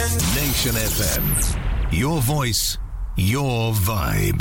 Nation FM. Your voice, your vibe.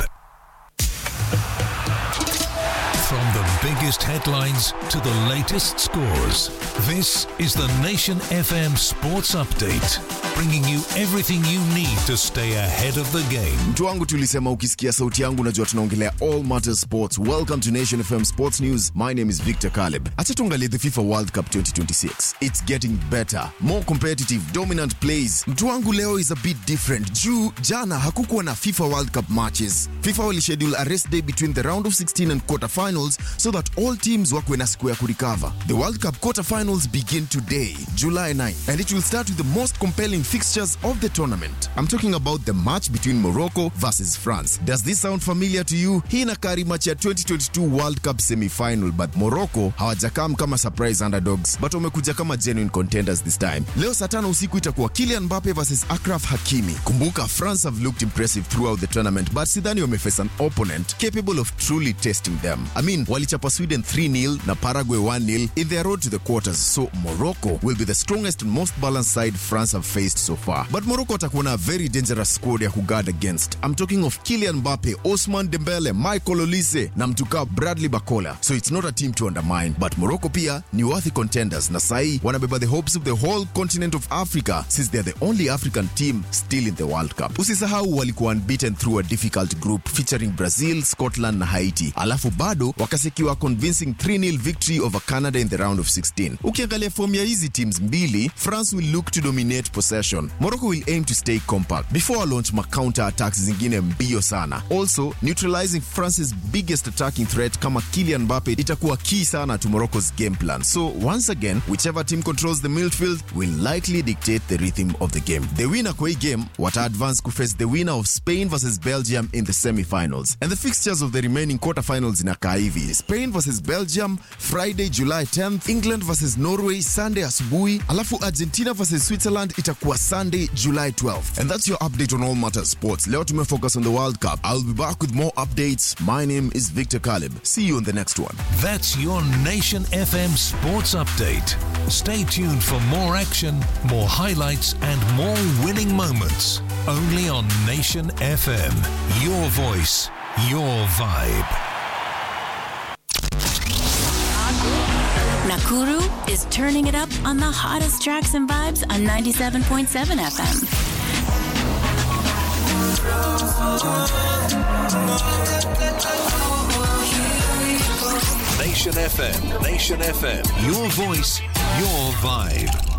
From the biggest headlines to the latest scores, this is the Nation FM Sports Update, bringing you everything you need to stay ahead of the game. Mtu wangu tulisema ukisikia sauti yangu unajua tunaongelea all matters sports. Welcome to Nation FM Sports News. My name is Victor Caleb. Acha tuangalie the FIFA World Cup 2026. It's getting better, more competitive, dominant plays. Mtu wangu leo is a bit different. Jana hakukuwa na FIFA World Cup matches. FIFA will schedule a rest day between the round of 16 and quarterfinals so that all teams wako na siku ya kurecover. The World Cup quarterfinals begin today, July 9, and it will start with the most compelling fixtures of the tournament. I'm talking about the match between Morocco versus France. Does this sound familiar to you? Hii inakari match ya 2022 World Cup semi-final, but Morocco hawajakam kama surprise underdogs, but wamekuja kama genuine contenders this time. Leo saa 5 usiku itakuwa Kylian Mbappe versus Achraf Hakimi. Kumbuka, France have looked impressive throughout the tournament, but sidhani wameface an opponent capable of truly testing them. I mean, walichapa Sweden 3-0 na Paraguay 1-0 in their road to the quarters, so Morocco will be the strongest and most balanced side France have faced so far. But Morocco watakuwa na a very dangerous squad ya kuguard against. I'm talking of Kylian Mbappe, Ousmane Dembele, Michael Olise na mtuka Bradley Bakola. So it's not a team to undermine, but Morocco pia ni worthy contenders na sai wanabeba the hopes of the whole continent of Africa since they're the only African team still in the World Cup. Usisahau walikuwa unbeaten through a difficult group featuring Brazil, Scotland na Haiti. Alafu bado wakasekiwa convincing 3-0 victory over Canada in the round of 16. Ukiangalia form ya hizi teams mbili, France will look to dominate possession. Morocco will aim to stay compact before launch counter attacks zingine mbio sana. Also, neutralizing France's biggest attacking threat kama Kylian Mbappe itakuwa key sana to Morocco's game plan. So once again, whichever team controls the midfield will likely dictate the rhythm of the game. The winner kwa hii game wata advance to face the winner of Spain versus Belgium in the semi-finals. And the fixtures of the remaining quarterfinals inakaa hivi: Spain versus Belgium Friday July 10th, England versus Norway Sunday asubuhi, alafu Argentina versus Switzerland itakuwa Sunday July 12th. And that's your update on all matters sports. Leo tumefocus on the World Cup. I'll be back with more updates. My name is Victor Caleb. See you on the next one. That's your Nation FM Sports Update. Stay tuned for more action, more highlights, and more winning moments. Only on Nation FM. Your voice, your vibe. Nakuru is turning it up on the hottest tracks and vibes on 97.7 FM. Nation FM. Nation FM. Your voice, your vibe.